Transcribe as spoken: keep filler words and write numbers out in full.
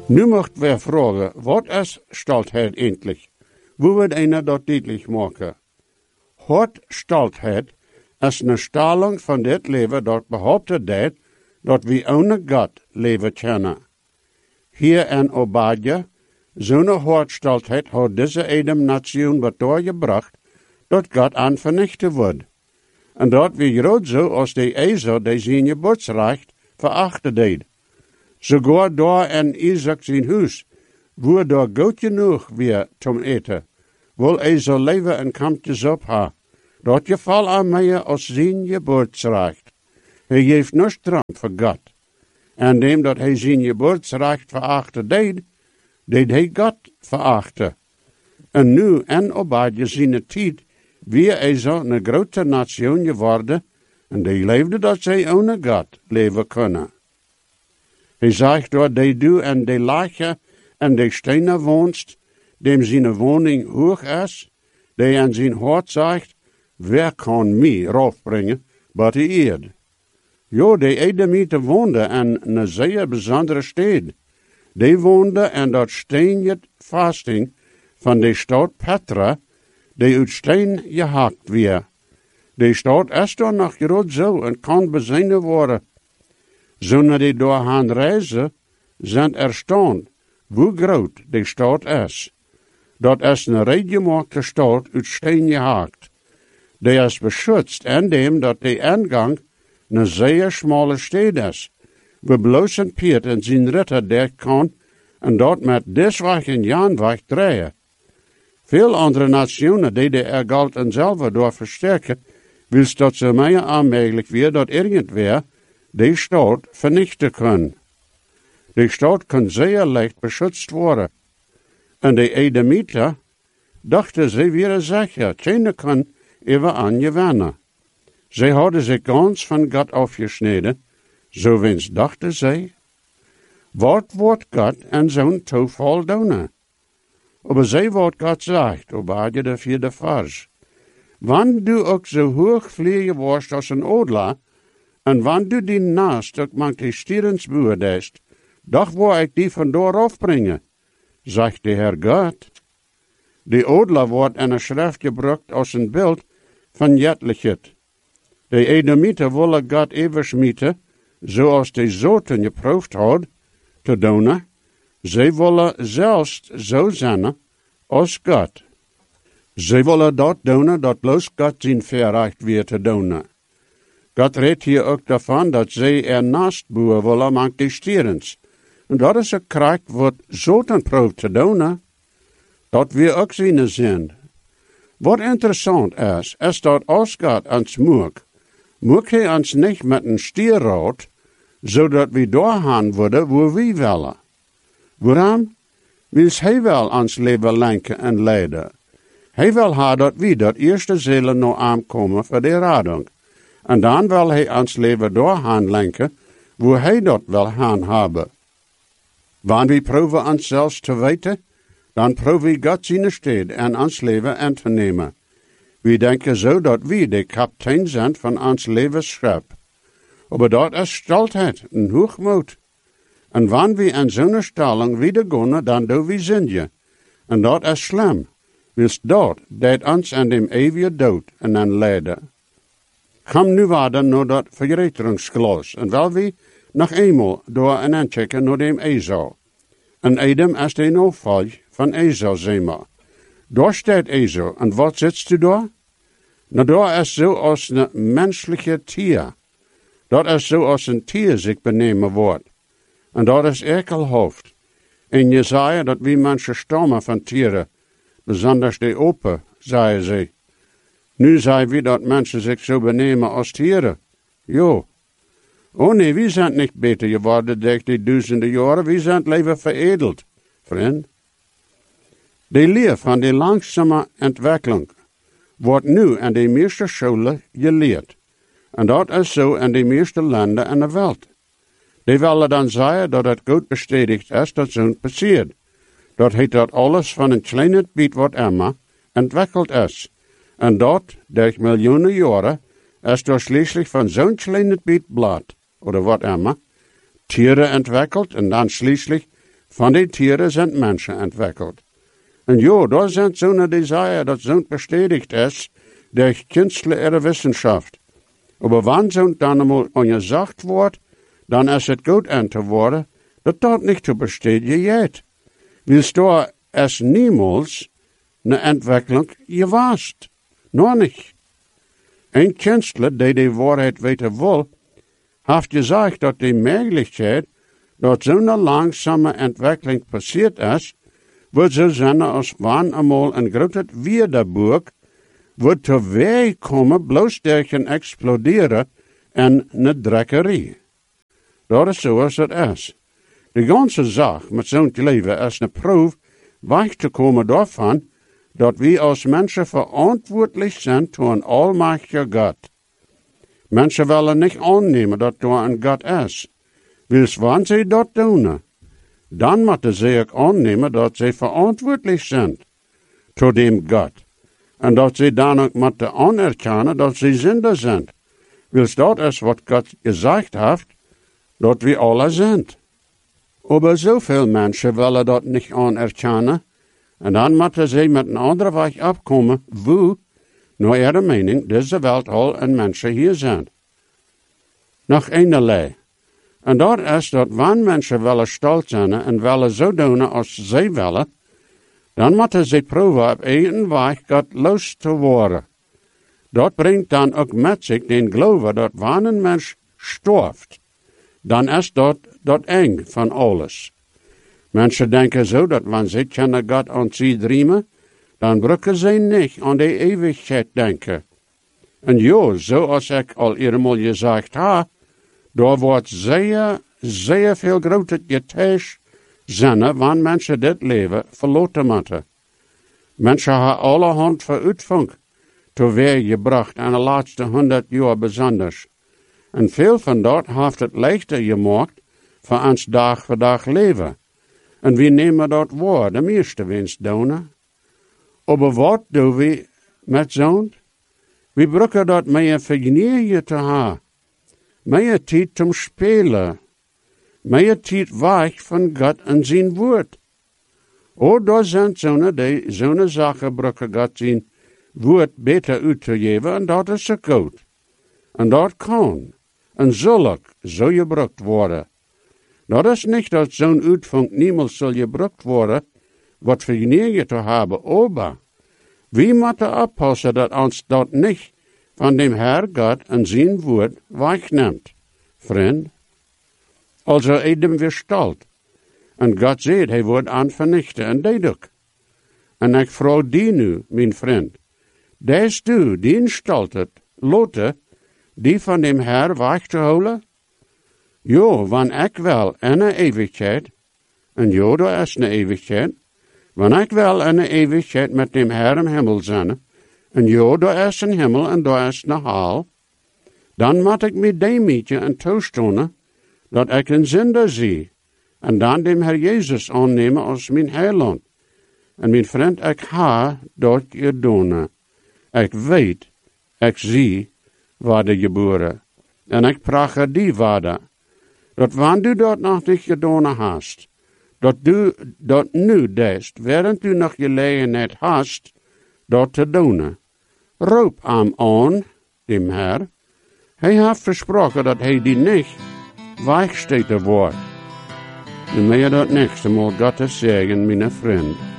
Nu mocht wir vragen, wat is stoltheid endlich? Wo wird einer dat deutlich maken? Hort stoltheid is een stelling van dit leven dat behauptet dat, dat we ohne Gott leven kunnen. Hier in Obadja, zo'n Hortstoltheid hat deze Edem Nation gebracht, dat Gott aan vernichten wordt. En dat we groot zo als de Esau die zijn geburtsrecht verachten deed. Sogar daar in Isaac zijn huis, wo daar goed genoeg weer zum eten, wil Esau leven en kampjes op ha. Dat geval aan mij als zijn geburtsrecht. Hij heeft niets drank voor God. En dem dat hij zijn geburtsrecht verachten deed, deed hij God verachten. En nu en Obadja zijn tijd, wie Esau een grote nation geworden, en die leefde dat zij ohne God leven kunnen. Hij zegt door die du en die lache en die stenen woonst, dem zijn woning hoog is, die aan zijn hart zegt, wer kan mij raufbrengen, but die eerd. Jo, die Edomiten woonden in een zeer bijzondere stad. Die woonden in dat steenjet vasting van de stad Petra, die uit steen gehakt weer. Die stad is door nog groot zo en kan bezinnen worden. Zonder die door gaan reizen, zijn er staan, hoe groot die stad is. Dat is een reedgemaakte stad uit steen gehakt. Die is beschützt in dem dat de ingang een zeer smalle stad is, waar bloos een Piet en zijn ritter der kan en dat met desweg en jaanweg draaien. Veel andere nationen die de er galt en zelf door versterken, wils dat ze mij aanmerkelijk weer dat irgendwer die stad vernichten kan. Die stad kan zeer leicht beschützt worden. En de Edomiter dachten ze weer zeker, keine kan even aan gewinnen. Zij hadden zich ganz van God afgesneden, zo winst dachten zij. Wat wordt God en zo'n toeval doen? Maar zij wat God zegt, Obadja de vierde vers. Wanneer du ook zo hoog vliegen worst als een odla, en wanneer du die naast ook mank die stierens beoordeest, doch wil ik die vandoor afbrengen, zegt de Heer God. De odla wordt in een schrift gebruikt als een beeld van jetlichheid. De Edomiten willen God even smieten, zoals de zoten geproefd had, te doen. Zij willen zelfs zo zijn als God. Zij willen dat doen, dat bloos God zijn verrecht weer te doen. God redt hier ook daarvan dat zij er naast boeren willen mank die stierens. En dat is een kracht wat zoten proeft te doen. Dat we ook zien zijn. Wat interessant is, is dat als God ons moek, moek hij ons niet met een stierrood, zodat we doorgaan worden waar we willen. Waarom? Wils hij wel ons leven lenken en leiden. Hij wil ha dat we dat eerste zielen nou aankomen voor de rading. En dan wil hij ons leven doorgaan lenken, waar hij dat wil gaan hebben. Wanneer we proeven ons zelfs te weten, dan proeven we God zijn stad en ons leven aan te nemen. We denken zo dat we de kapitein zijn van ons levensschap. Maar dat is stoltheid en hoogmoed. En wanneer we in zo'n stelling wieder gaan, dan doen we zinje. En dat is slim. Wils dat deed ons aan dem eeuwige dood en dan leiden. Kom nu verder naar dat verreteringsglas. En wel we nog eenmaal door en aanchecken naar dem Esau. En Edom is de opvolg van Esau, zeg maar. Daar staat Esau. En wat zit u daar? Nou, daar is zo als een menselijke tier. Dat is zo als een tier zich benemen wordt. En dat is ekelhoofd. En je zei dat wie mensen stammen van tieren, besonders de open, zei ze. Nu zei wie dat mensen zich zo benemen als tieren. Jo. Oh nee, we zijn niet beter geworden door die duizenden jaren, we zijn leven veredeld, vriend. De leer van de langzame ontwikkeling wordt nu in de meeste scholen geleerd. En dat is zo in de meeste landen in de wereld. Die willen dan zeggen dat het goed bestätigt is dat zo'n passiert. Dat heet dat alles van een kleine biet wat immer ontwikkeld is. En dat, door miljoenen jaren, is door schließlich van zo'n kleine biet blad, oder wat immer, Tiere ontwikkeld en dan schließlich Van die Tiere sind Menschen entwickelt. En ja, da sind so eine Desire, dat so bestätigt ist durch künstliche Wissenschaft. Aber wenn so dann einmal angesagt wordt, dann ist es gut an te worden, dat dat nicht zu bestätigen jet. Willst du es niemals eine Entwicklung gewast? Noch nicht. Ein Künstler, der die Wahrheit weten will, hat gesagt, dass die Möglichkeit, dass so eine langsame Entwicklung passiert ist, wird so sein, als wann einmal ein großes Wiederburg wird zur Weg kommen, bloß durch ein Explodieren en eine Dreckerie. Dat is zoals het is. De ganze Sache met zo'n leven is een proef weg te komen daarvan, dat we als mensen verantwoordelijk zijn voor een almachtige God. Mensen willen niet aannemen dat er een God is. Wils wanneer ze dat doen, dan moeten ze ook aannemen dat ze verantwoordelijk zijn voor die God. En dat ze dan ook moeten anerkennen dat ze zinder zijn. Wils dat is wat God gezegd heeft, dat we alle zijn. Maar zoveel mensen willen dat niet anerkennen. En dan moeten ze met een andere weg afkomen, wo, naar ihre mening, deze wereld al en mensen hier zijn. Nog eenerlei. En dat is dat wanneer mensen willen stolz zijn en willen zo doen als zij willen, dan moeten ze proeven op een weg God los te worden. Dat brengt dan ook met zich den geloven dat wanneer een mens sterft, dan is dat dat eng van alles. Mensen denken zo dat wanneer ze kunnen God aan zich dreamen, dan brücken ze niet aan de eeuwigheid denken. En ja, zoals ik al eenmaal gezegd heb, daar wordt zeer, zeer veel groter getäuscht zijn wanneer mensen dit leven verloten moeten. Mensen hebben allerhand vooruitgang teweeg gebracht in de laatste honderd jaar besonders. En veel van dat heeft het leichter gemaakt voor ons dag voor dag leven. En we nemen dat waar, de meeste winst doen. Maar wat doen we met zo'n? We brücken dat meer vergnügen te hebben. Meer tijd zum spelen. Meer tijd weg van God en zijn woord. O, daar zijn zo'n die zo'n zaken brücken God zijn woord beter uit te geven en dat is zo goed. En dat kan en zal ook zo gebruikt worden. Dat is niet dat zo'n uitvang niemals zal gebruikt worden, wat vergnügen te hebben, maar we moeten oppassen dat ons dat niet van dem Herr God en zijn woord wegneemt, vriend. Also edem weer stalt. En God zegt, hij wordt aan vernichten, en dat ook. En ik vraag die nu, mijn vriend, des du, die staltet, lotte, die van dem Herr weg te houden? Jo, wanneer ik wel in een eeuwigheid, en jo, daar is een eeuwigheid, wanneer ik wel in een eeuwigheid met dem Herr im Himmel zijn, en jo, daar is een hemel en daar is een hel, dan moet ik met die mietje en toestonen, dat ik een zinder zie, en dan dem Herr Jezus aannemen als mijn heiland. En mijn vriend, ik ha dat gedaan. Ik weet, ik zie, waar de geboren. En ik praat die waarde. Dat wanneer du dat nog niet gedaan hast, dat du dat nu deest, während du nog gelegenheid hast, dat te doen. Roep hem aan, dem Herr. Hij heeft versproken dat hij die niet wegsteken wordt. En mij dat nächste Mal Gottes zeggen, mijn vriend.